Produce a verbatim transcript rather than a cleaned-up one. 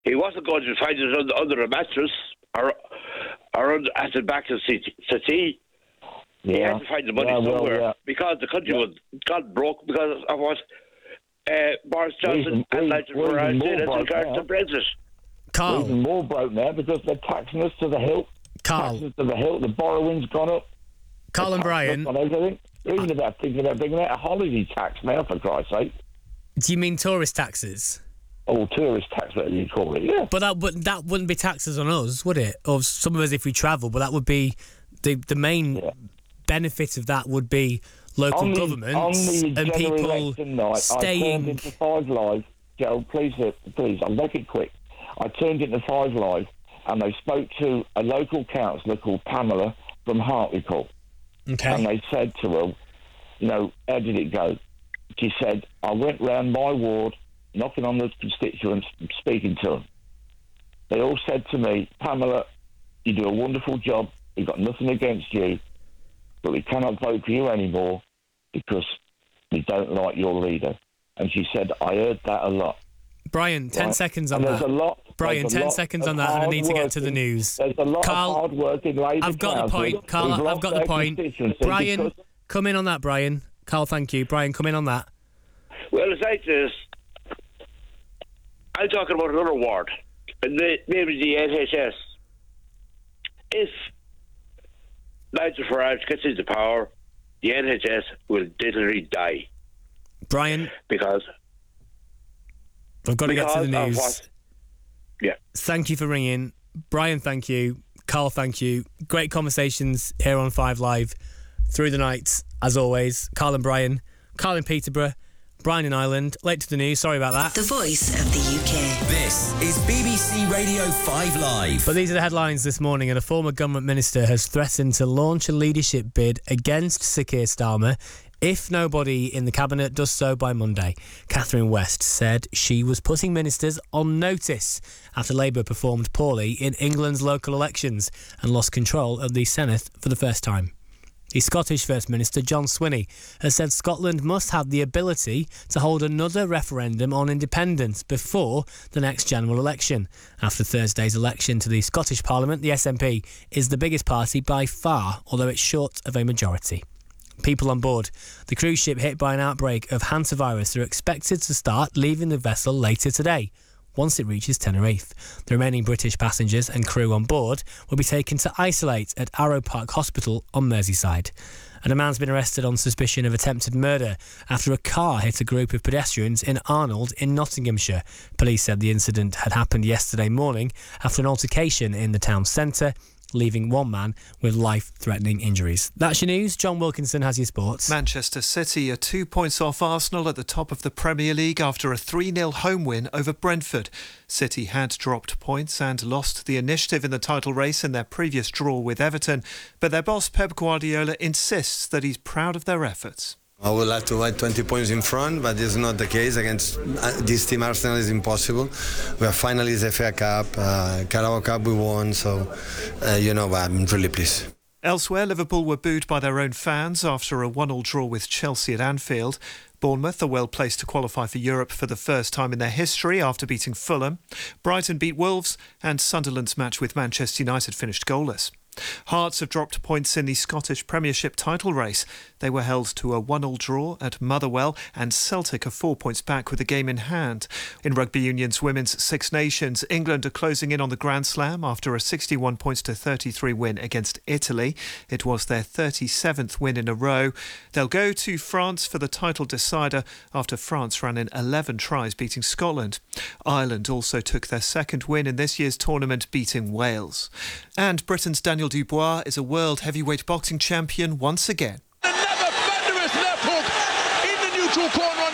He wasn't going to find it under, under a mattress or or under, at the back of the settee. Yeah. He had to find the money yeah, well, somewhere yeah. because the country yeah. was got broke because of what uh, Boris Johnson Reason, and Nigel Farage did as regards to Brexit. We're Carl. even more broke now because they're taxing us to the hilt. Carl. Taxing us to the hilt. The borrowing's gone up. Carl and Brian. On everything. They're even about thinking about bringing out a holiday tax now, for Christ's sake. Do you mean tourist taxes? Oh, tourist tax, whatever you call it, yeah. But that would that wouldn't be taxes on us, would it? Or some of us if we travel, but that would be the the main yeah. benefit of that would be local on the, governments on the and people night, staying. I turned into Five Live. Joe, please, please, I'll make it quick. I turned into Five Live, and they spoke to a local councillor called Pamela from Hartlepool. Okay. And they said to her, you know, how did it go? She said, I went round my ward, knocking on the constituents, speaking to them. They all said to me, Pamela, you do a wonderful job. We've got nothing against you, but we cannot vote for you anymore because we don't like your leader. And she said, I heard that a lot. Brian, ten right? seconds on and that. There's a lot, Brian, there's a ten lot seconds on that, and I need to get to the news. There's a lot Carl, of hard work in Labour I've got the point. Carl, I've got the point. Brian, come in on that, Brian. Carl, thank you. Brian, come in on that. Well, it's like this. I'm talking about another ward, and maybe the N H S. If Nigel Farage gets into power, the N H S will literally die. Brian, because I've got to get to the news. What, yeah. Thank you for ringing, Brian. Thank you, Carl. Thank you. Great conversations here on Five Live through the night, as always. Carl and Brian, Carl in Peterborough, Brian in Ireland. Late to the news. Sorry about that. The voice of the U K. This is B B C Radio Five Live. But these are the headlines this morning, and a former government minister has threatened to launch a leadership bid against Sir Keir Starmer if nobody in the cabinet does so by Monday. Catherine West said she was putting ministers on notice after Labour performed poorly in England's local elections and lost control of the Senedd for the first time. The Scottish First Minister, John Swinney, has said Scotland must have the ability to hold another referendum on independence before the next general election. After Thursday's election to the Scottish Parliament, the S N P is the biggest party by far, although it's short of a majority. People on board the cruise ship hit by an outbreak of hantavirus are expected to start leaving the vessel later today, once it reaches Tenerife. The remaining British passengers and crew on board will be taken to isolate at Arrow Park Hospital on Merseyside. And a man's been arrested on suspicion of attempted murder after a car hit a group of pedestrians in Arnold in Nottinghamshire. Police said the incident had happened yesterday morning after an altercation in the town centre, leaving one man with life-threatening injuries. That's your news. John Wilkinson has your sports. Manchester City are two points off Arsenal at the top of the Premier League after a three nil home win over Brentford. City had dropped points and lost the initiative in the title race in their previous draw with Everton, but their boss Pep Guardiola insists that he's proud of their efforts. I would like to write twenty points in front, but it's not the case. Against this team, Arsenal, is impossible. We are finalists F A Cup, uh, Carabao Cup we won, so, uh, you know, I'm really pleased. Elsewhere, Liverpool were booed by their own fans after a one all draw with Chelsea at Anfield. Bournemouth are well placed to qualify for Europe for the first time in their history after beating Fulham. Brighton beat Wolves, and Sunderland's match with Manchester United finished goalless. Hearts have dropped points in the Scottish Premiership title race. They were held to a one all draw at Motherwell, and Celtic are four points back with the game in hand. In Rugby Union's Women's Six Nations, England are closing in on the Grand Slam after a sixty-one points to thirty-three win against Italy. It was their thirty-seventh win in a row. They'll go to France for the title decider after France ran in eleven tries beating Scotland. Ireland also took their second win in this year's tournament, beating Wales. And Britain's Daniel Dubois is a world heavyweight boxing champion once again. Another thunderous left hook in the neutral corner